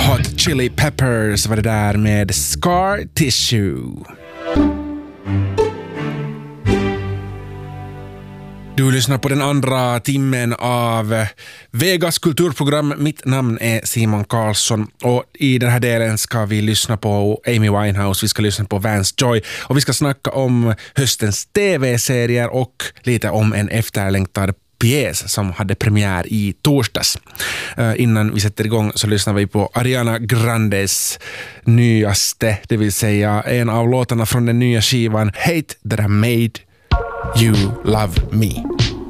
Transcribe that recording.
Hot Chili Peppers var det där med Scar Tissue. Du lyssnar på den andra timmen av Vegas kulturprogram. Mitt namn är Simon Karlsson och i den här delen ska vi lyssna på Amy Winehouse, vi ska lyssna på Vance Joy och vi ska snacka om höstens tv-serier och lite om en efterlängtad pjäs som hade premiär i torsdags. Innan vi sätter igång så lyssnar vi på Ariana Grandes nyaste, det vill säga en av låtarna från den nya skivan Hate That I Made You Love Me.